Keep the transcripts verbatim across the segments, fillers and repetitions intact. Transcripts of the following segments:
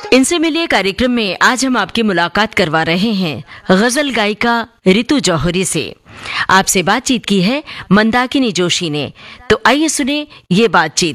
इनसे मिलिए कार्यक्रम में आज हम आपकी मुलाकात करवा रहे हैं गजल गायिका रितु जौहरी से। आपसे बातचीत की है मंदाकिनी जोशी ने, तो आइए सुने ये बातचीत।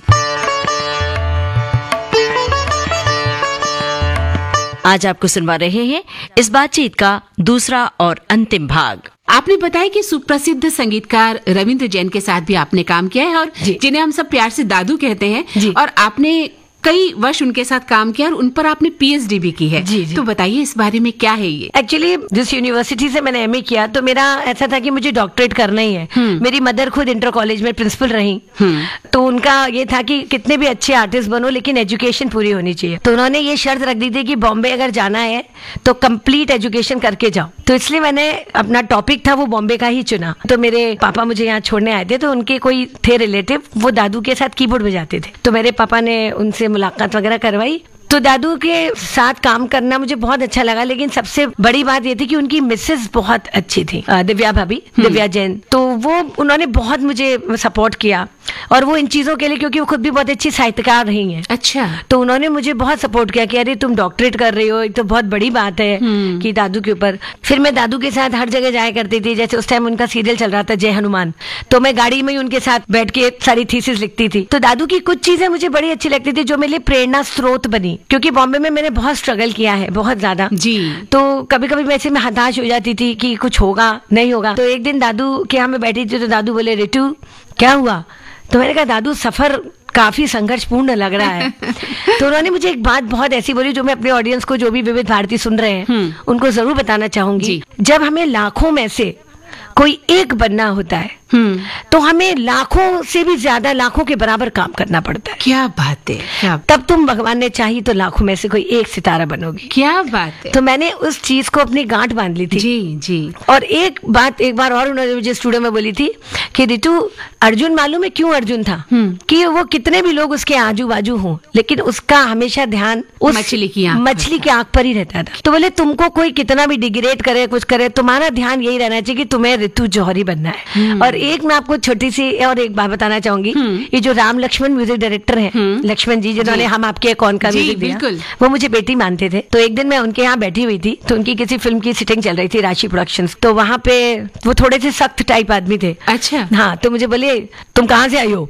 आज आपको सुनवा रहे हैं इस बातचीत का दूसरा और अंतिम भाग। आपने बताया कि सुप्रसिद्ध संगीतकार रविंद्र जैन के साथ भी आपने काम किया है और जिन्हें हम सब प्यार से दादू कहते हैं, और आपने कई वर्ष उनके साथ काम किया और उन पर आपने पीएचडी भी की है। जी, जी। तो बताइए इस बारे में क्या है ये? एक्चुअली जिस यूनिवर्सिटी से मैंने एमए किया तो मेरा ऐसा था कि मुझे डॉक्टरेट करना ही है। मेरी मदर खुद इंटर कॉलेज में प्रिंसिपल रही, तो उनका ये था कि कितने भी अच्छे आर्टिस्ट बनो लेकिन एजुकेशन पूरी होनी चाहिए। तो उन्होंने ये शर्त रख दी थी कि बॉम्बे अगर जाना है तो कंप्लीट एजुकेशन करके जाओ। तो इसलिए मैंने अपना टॉपिक था वो बॉम्बे का ही चुना। तो मेरे पापा मुझे यहाँ छोड़ने आए थे, तो उनके कोई थे रिलेटिव, वो दादू के साथ कीबोर्ड बजाते थे। तो मेरे पापा ने उनसे मुलाकात वगैरह करवाई। तो दादू के साथ काम करना मुझे बहुत अच्छा लगा, लेकिन सबसे बड़ी बात ये थी कि उनकी मिसेस बहुत अच्छी थी, दिव्या भाभी, दिव्या जैन। तो वो उन्होंने बहुत मुझे सपोर्ट किया, और वो इन चीजों के लिए, क्योंकि वो खुद भी बहुत अच्छी साहित्यकार रही हैं। अच्छा। तो उन्होंने मुझे बहुत सपोर्ट किया कि अरे तुम डॉक्टरेट कर रही हो, एक तो बहुत बड़ी बात है कि दादू के ऊपर। फिर मैं दादू के साथ हर जगह जाया करती थी। जैसे उस टाइम उनका सीरियल चल रहा था जय हनुमान, तो मैं गाड़ी में ही उनके साथ बैठ के सारी थीसिस लिखती थी। तो दादू की कुछ चीजें मुझे बड़ी अच्छी लगती थी जो मेरे लिए प्रेरणा स्रोत बनी, क्योंकि बॉम्बे में मैंने बहुत स्ट्रगल किया है, बहुत ज्यादा जी। तो कभी कभी वैसे मैं हताश हो जाती थी कि कुछ होगा नहीं होगा। तो एक दिन दादू के यहाँ मैं बैठी थी, तो दादू बोले रितु क्या हुआ? तो मैंने कहा दादू सफर काफी संघर्षपूर्ण लग रहा है। तो उन्होंने मुझे एक बात बहुत ऐसी बोली जो मैं अपने ऑडियंस को, जो भी विविध भारती सुन रहे हैं, उनको जरूर बताना चाहूंगी। जब हमें लाखों में से कोई एक बनना होता है तो हमें लाखों से भी ज्यादा, लाखों के बराबर काम करना पड़ता है। क्या बात है, क्या तब तुम भगवान ने चाही तो लाखों में से कोई एक सितारा बनोगी। क्या बात है। तो मैंने उस चीज को अपनी गांठ बांध ली थी। जी जी। और एक बात एक बार और उन्होंने मुझे स्टूडियो में बोली थी कि रितु, अर्जुन मालूम है क्यों अर्जुन था? कि वो कितने भी लोग उसके आजू बाजू हों, लेकिन उसका हमेशा ध्यान उस मछली की आंख मछली की आंख पर ही रहता था। तो बोले तुमको कोई कितना भी डिग्रेड करे, कुछ करे, तुम्हारा ध्यान यही रहना चाहिए कि तुम्हें रितु जौहरी बनना है। और एक मैं आपको छोटी सी और एक बात बताना चाहूंगी, ये जो राम लक्ष्मण म्यूजिक डायरेक्टर हैं, लक्ष्मण जी, जिन्होंने हम आपके कौन का म्यूजिक दिया, वो मुझे बेटी मानते थे। तो एक दिन मैं उनके यहाँ बैठी हुई थी, तो उनकी किसी फिल्म की सिटिंग चल रही थी, राशि प्रोडक्शंस। तो वहाँ पे वो थोड़े से सख्त टाइप आदमी थे। अच्छा। हाँ। तो मुझे बोले तुम कहाँ से आई हो?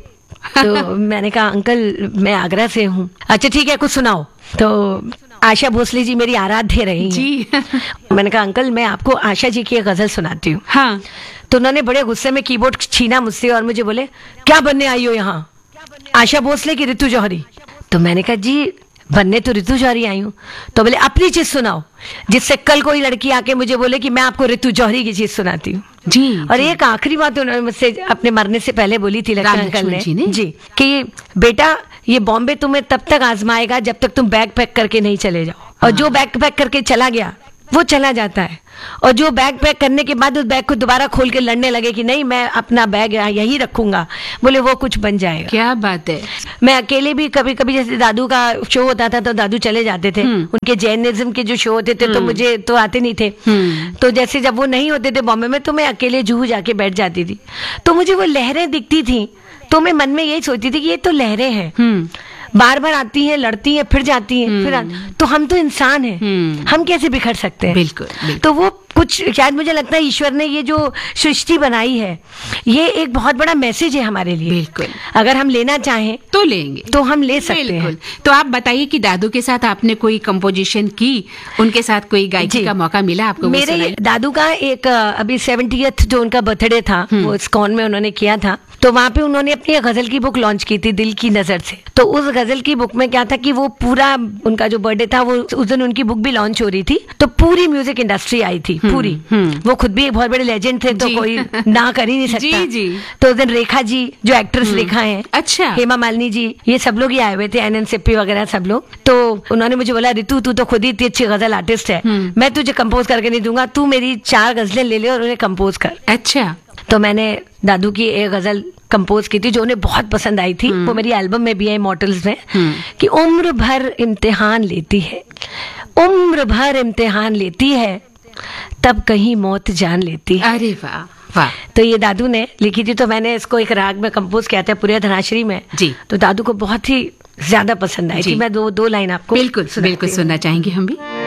तो मैंने कहा अंकल मैं आगरा से हूँ। अच्छा ठीक है, कुछ सुनाओ। तो आशा भोसले जी मेरी आराध्य रही जी। मैंने कहा अंकल मैं आपको आशा जी की एक गजल सुनाती हूँ। हाँ। तो उन्होंने बड़े गुस्से में कीबोर्ड छीना मुझसे और मुझे बोले क्या बनने आई हो यहाँ? आशा भोसले की रितु जौहरी। तो मैंने कहा जी बनने तो रितु जौहरी आई हूँ। तो बोले अपनी चीज सुनाओ, जिससे कल कोई लड़की आके मुझे बोले कि मैं आपको रितु जौहरी की चीज सुनाती हूँ जी। और एक आखिरी बात उन्होंने मुझसे अपने मरने से पहले बोली थी लक्ष्मण अंकल ने जी, जी कि बेटा ये बॉम्बे तुम्हें तब तक आजमाएगा जब तक तुम बैग पैक करके नहीं चले जाओ। और जो बैग पैक करके चला गया वो चला जाता है, और जो बैग पैक करने के बाद उस बैग को दोबारा खोल के लड़ने लगे कि नहीं मैं अपना बैग यही रखूंगा, बोले वो कुछ बन जाएगा। क्या बात है। मैं अकेले भी कभी कभी, जैसे दादू का शो होता था तो दादू चले जाते थे, उनके जैनिज्म के जो शो होते थे तो मुझे तो आते नहीं थे। तो जैसे जब वो नहीं होते थे बॉम्बे में, तो मैं अकेले जूहू जाके बैठ जाती थी। तो मुझे वो लहरें दिखती थी, तो मैं मन में यही सोचती थी कि ये तो लहरें हैं, बार बार आती हैं, लड़ती हैं, फिर जाती हैं, फिर तो हम तो इंसान हैं, हम कैसे बिखर सकते हैं? बिल्कुल, बिल्कुल। तो वो कुछ शायद मुझे लगता है ईश्वर ने ये जो सृष्टि बनाई है, ये एक बहुत बड़ा मैसेज है हमारे लिए। बिल्कुल। अगर हम लेना चाहें तो लेंगे, तो हम ले सकते हैं। तो आप बताइए कि दादू के साथ आपने कोई कंपोजिशन की, उनके साथ कोई गायकी का मौका मिला आपको? मेरे दादू का एक अभी सेवेंटियथ जो उनका बर्थडे था वो इस्कॉन में उन्होंने किया था, तो वहाँ पे उन्होंने अपनी गजल की बुक लॉन्च की थी, दिल की नजर से। तो उस गजल की बुक में क्या था कि वो पूरा उनका जो बर्थडे था, वो उस दिन उनकी बुक भी लॉन्च हो रही थी, तो पूरी म्यूजिक इंडस्ट्री आई थी पूरी। वो खुद भी एक बहुत बड़े लेजेंड थे, तो कोई ना कर ही नहीं सकता। जी, जी। तो उस दिन रेखा जी जो एक्ट्रेस रेखा हैं, अच्छा, हेमा मालिनी जी, ये सब लोग ही आए हुए थे, एनएन सिप्पी वगैरह सब लोग। तो उन्होंने मुझे बोला रितु तू तो खुद ही इतनी अच्छी गजल आर्टिस्ट है, मैं तुझे कंपोज करके नहीं दूंगा, तू मेरी चार गजलें ले ले और उन्हें कंपोज कर। अच्छा। तो मैंने दादू की एक गजल कंपोज की थी जो उन्हें बहुत पसंद आई थी, वो मेरी एल्बम में भी है इमॉर्टल्स में, कि उम्र भर इम्तिहान लेती है, उम्र भर इम्तिहान लेती है, तब कहीं मौत जान लेती है। अरे वाह वाह। तो ये दादू ने लिखी थी, तो मैंने इसको एक राग में कंपोज किया था, पूरे धनाश्री में जी। तो दादू को बहुत ही ज्यादा पसंद आई थी। मैं दो दो लाइन आपको बिल्कुल बिल्कुल सुनना चाहेंगे हम भी।